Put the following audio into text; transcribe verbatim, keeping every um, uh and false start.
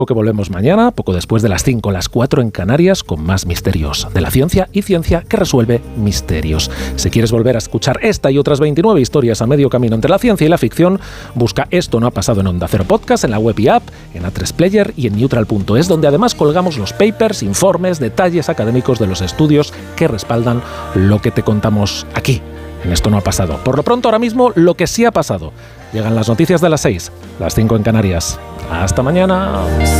Que volvemos mañana, poco después de las cinco, las cuatro en Canarias, con más misterios de la ciencia y ciencia que resuelve misterios. Si quieres volver a escuchar esta y otras veintinueve historias a medio camino entre la ciencia y la ficción, busca Esto no ha pasado en Onda Cero Podcast, en la web y app, en A tres Player y en neutral punto es, donde además colgamos los papers, informes, detalles académicos de los estudios que respaldan lo que te contamos aquí. En Esto no ha pasado. Por lo pronto, ahora mismo, lo que sí ha pasado. Llegan las noticias de las seis, las cinco en Canarias. Hasta mañana.